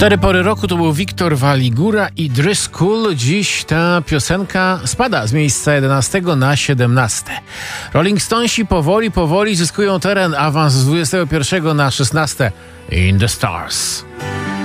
4 pory roku to był Wiktor Waligura i Driscoll. Dziś ta piosenka spada z miejsca 11 na 17. Rolling Stonesi powoli zyskują teren, awans z 21 na 16. In the Stars.